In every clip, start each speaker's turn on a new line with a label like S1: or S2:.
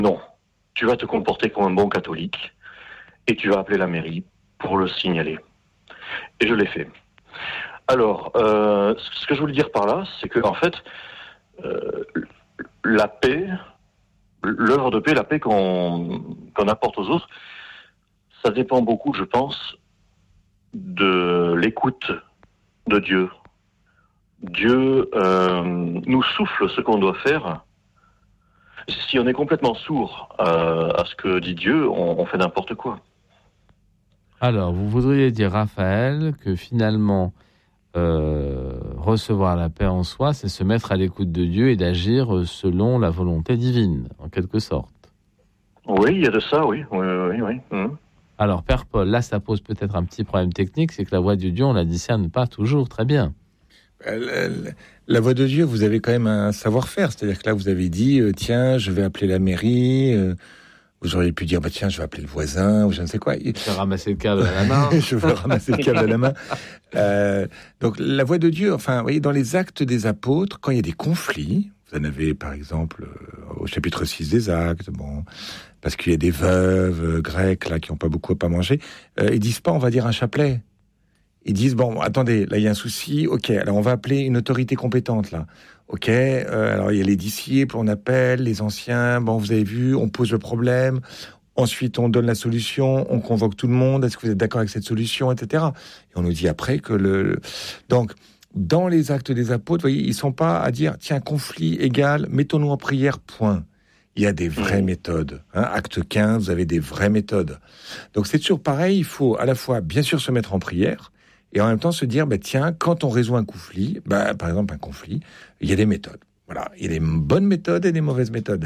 S1: Non. Tu vas te comporter comme un bon catholique et tu vas appeler la mairie pour le signaler. Et je l'ai fait. Alors, ce que je voulais dire par là, c'est que en fait, euh, la paix, l'œuvre de paix, la paix qu'on apporte aux autres, ça dépend beaucoup, je pense, de l'écoute de Dieu. Dieu nous souffle ce qu'on doit faire. Si on est complètement sourd à ce que dit Dieu, on fait n'importe quoi.
S2: Alors, vous voudriez dire, Raphaël, que finalement, recevoir la paix en soi, c'est se mettre à l'écoute de Dieu et d'agir selon la volonté divine, en quelque sorte.
S1: Oui, il y a de ça, oui. Oui.
S2: Alors, Père Paul, là, ça pose peut-être un petit problème technique, c'est que la voix de Dieu, on la discerne pas toujours très bien.
S3: La voix de Dieu, vous avez quand même un savoir-faire. C'est-à-dire que là, vous avez dit, tiens, je vais appeler la mairie. Vous auriez pu dire, tiens, je vais appeler le voisin, ou je ne sais quoi.
S2: Je vais ramasser le câble à la main.
S3: Je vais ramasser le câble à la main. Donc, la voix de Dieu, enfin, vous voyez, dans les Actes des Apôtres, quand il y a des conflits, vous en avez, par exemple, au chapitre 6 des Actes, parce qu'il y a des veuves grecques, là, qui n'ont pas beaucoup à manger, ils disent pas, on va dire un chapelet. Ils disent, attendez, là, il y a un souci, ok, alors on va appeler une autorité compétente, là. Ok, alors il y a les disciples, on appelle, les anciens, vous avez vu, on pose le problème, ensuite on donne la solution, on convoque tout le monde, est-ce que vous êtes d'accord avec cette solution, etc. Et on nous dit après que Donc, dans les Actes des Apôtres, vous voyez, ils sont pas à dire, tiens, conflit égal, mettons-nous en prière, point. Il y a des vraies méthodes. Acte 15, vous avez des vraies méthodes. Donc c'est toujours pareil, il faut à la fois, bien sûr, se mettre en prière, et en même temps se dire, tiens, quand on résout un conflit, par exemple un conflit, il y a des méthodes. Voilà, il y a des bonnes méthodes et des mauvaises méthodes.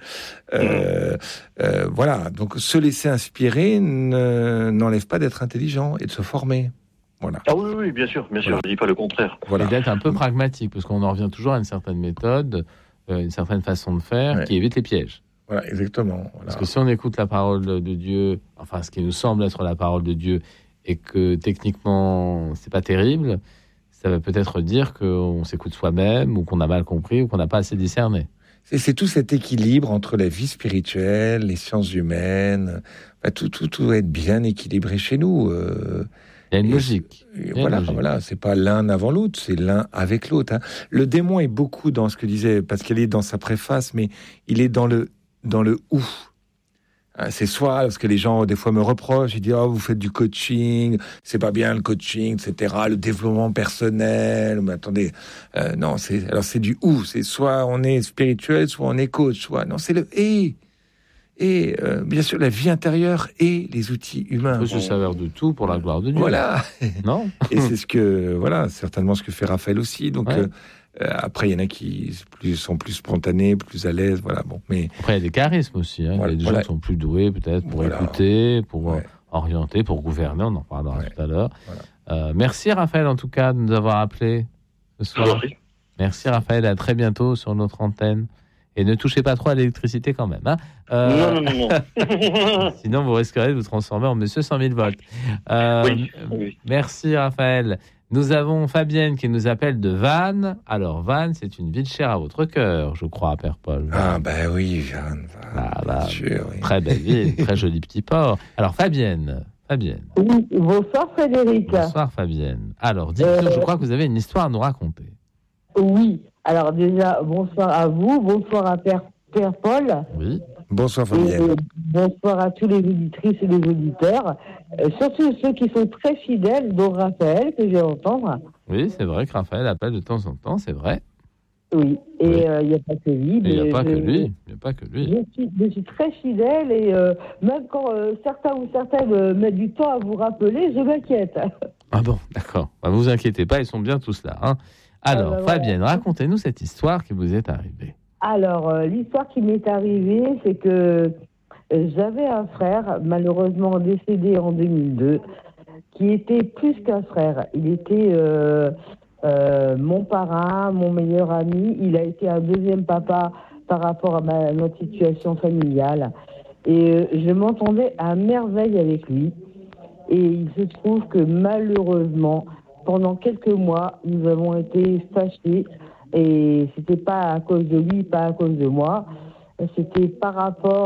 S3: Voilà, donc se laisser inspirer n'enlève pas d'être intelligent et de se former. Voilà.
S1: Ah oui, bien sûr, voilà. Je ne dis pas le contraire.
S2: Voilà. Et d'être un peu pragmatique, parce qu'on en revient toujours à une certaine méthode, une certaine façon de faire qui évite les pièges.
S3: Voilà, exactement. Voilà.
S2: Parce que si on écoute la parole de Dieu, enfin ce qui nous semble être la parole de Dieu, et que techniquement c'est pas terrible, ça veut peut-être dire qu'on s'écoute soi-même, ou qu'on a mal compris, ou qu'on n'a pas assez discerné.
S3: C'est tout cet équilibre entre la vie spirituelle, les sciences humaines, tout doit être bien équilibré chez nous.
S2: Il y a une logique.
S3: Voilà, c'est pas l'un avant l'autre, c'est l'un avec l'autre. Le démon est beaucoup dans ce que disait Pascal est dans sa préface, mais il est dans le ou. C'est soit, parce que les gens, des fois, me reprochent, ils disent, vous faites du coaching, c'est pas bien le coaching, etc., le développement personnel, mais attendez, non, c'est du ou, c'est soit on est spirituel, soit on est coach, non, c'est le et bien sûr, la vie intérieure et les outils humains.
S2: On peut se servir de tout pour la gloire de Dieu.
S3: Voilà.
S2: Non.
S3: Et c'est certainement ce que fait Raphaël aussi, donc... après, il y en a qui sont plus spontanés, plus à l'aise, voilà. Mais
S2: après, il y a des charismes aussi. Il y a des gens qui sont plus doués, peut-être, pour écouter, pour orienter, pour gouverner. On en parlera tout à l'heure. Voilà. Merci, Raphaël, en tout cas, de nous avoir appelés ce soir. Merci, Raphaël. À très bientôt sur notre antenne. Et ne touchez pas trop à l'électricité quand même.
S1: Non.
S2: Sinon, vous risquerez de vous transformer en monsieur 100 000 volts.
S1: Oui.
S2: Merci, Raphaël. Nous avons Fabienne qui nous appelle de Vannes. Alors, Vannes, c'est une ville chère à votre cœur, je crois, Père Paul.
S3: Oui, Vannes.
S2: Sûr, oui. Très belle ville, très joli petit port. Alors, Fabienne.
S4: Oui, bonsoir Frédéric.
S2: Bonsoir Fabienne. Alors, dites-nous, je crois que vous avez une histoire à nous raconter.
S4: Oui, alors déjà, bonsoir à vous, bonsoir à Père Paul.
S2: Oui.
S3: Bonsoir Fabienne.
S4: Bonsoir à tous les auditrices et les auditeurs, surtout ceux qui sont très fidèles, dont Raphaël, que je vais entendre.
S2: Oui, c'est vrai que Raphaël appelle de temps en temps, c'est vrai.
S4: Oui, et il n'y a pas que lui.
S2: Il n'y a pas que lui.
S4: Je suis très fidèle et même quand certains ou certaines mettent du temps à vous rappeler, je m'inquiète.
S2: Ah bon, d'accord. Ne vous inquiétez pas, ils sont bien tous là. Hein. Alors, Fabienne, racontez-nous cette histoire qui vous est arrivée.
S4: Alors, l'histoire qui m'est arrivée, c'est que j'avais un frère, malheureusement décédé en 2002, qui était plus qu'un frère. Il était mon parrain, mon meilleur ami. Il a été un deuxième papa par rapport à notre situation familiale. Et je m'entendais à merveille avec lui. Et il se trouve que malheureusement, pendant quelques mois, nous avons été fâchés. Et c'était pas à cause de lui, pas à cause de moi. C'était par rapport